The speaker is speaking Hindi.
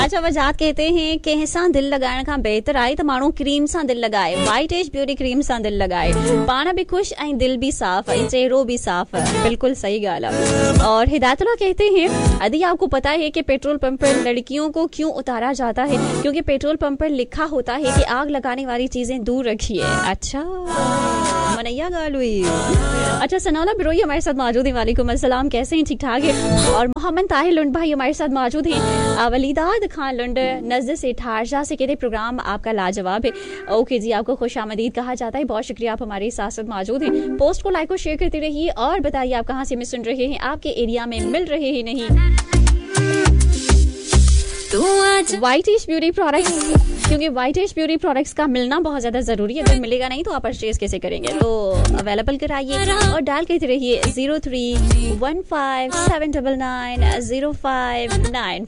अच्छा वजात कहते हैं कि हिसां दिल लगाइण खां बहितर आहे त माण्हू क्रीम सां दिल लगाए, वाइट एज ब्यूटी क्रीम सां दिल लगाए, पाण भी खुश ऐं दिल भी साफ है, चेहरो भी साफ है। बिल्कुल सही गाल है। और हिदायतुल्लाह कहते हैं यदि आपको पता है कि पेट्रोल पंप पर लड़कियों को क्यों उतारा जाता है, क्योंकि पेट्रोल पंप पर लिखा होता है कि आग लगाने वाली चीजें दूर रखिए। अच्छा मनैया गाल हुई। अच्छा सनाउल्लाह बिरोई हमारे साथ मौजूद है। वालेकुम अस्सलाम, कैसे हैं? ठीक ठाक है। और मोहम्मद ताहिर लुंड भाई हमारे साथ मौजूद हैं। वलीदाद खान लुंड नजद से ठारजा से कहते प्रोग्राम आपका लाजवाब है। ओके जी, आपको खुश आमदीद कहा जाता है। बहुत शुक्रिया, आप हमारे साथ साथ मौजूद हैं। पोस्ट को लाइक और शेयर करते रहिए और बताइए आप कहाँ से हमें सुन रहे हैं, आपके एरिया में मिल रहे हैं नहीं वाइटिश ब्यूटी प्रोडक्ट्स, क्योंकि वाइटिश ब्यूटी प्रोडक्ट्स का मिलना बहुत ज्यादा जरूरी है। अगर मिलेगा नहीं तो आप परचेज कैसे करेंगे? तो अवेलेबल कराइए और डायल करते रहिए 0315799059।